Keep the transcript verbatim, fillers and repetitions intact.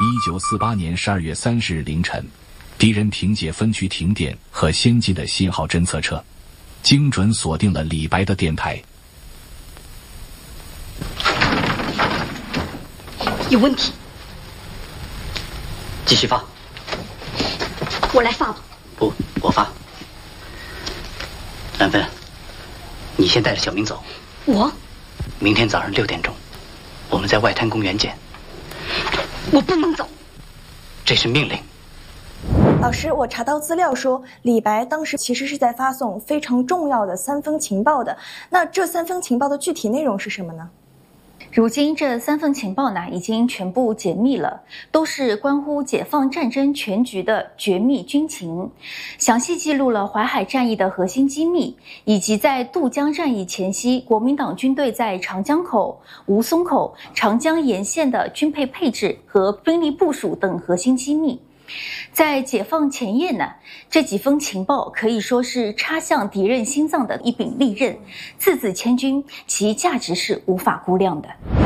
一九四八年十二月三十日凌晨，敌人凭借分区停电和先进的信号侦测车，精准锁定了李白的电台。 有问题， 继续发。 我来发吧。 不，我发。兰芬，你先带着小明走。 我？ 明天早上六点钟，我们在外滩公园见。 我不能走。 这是命令。 老师，我查到资料说，李白当时其实是在发送非常重要的三封情报的。那这三封情报的具体内容是什么呢？ 如今这三份情报呢，已经全部解密了，都是关乎解放战争全局的绝密军情，详细记录了淮海战役的核心机密，以及在渡江战役前夕，国民党军队在长江口、吴淞口、长江沿线的军配配置和兵力部署等核心机密。在解放前夜呢，这几封情报可以说是插向敌人心脏的一柄利刃，字字千钧，其价值是无法估量的。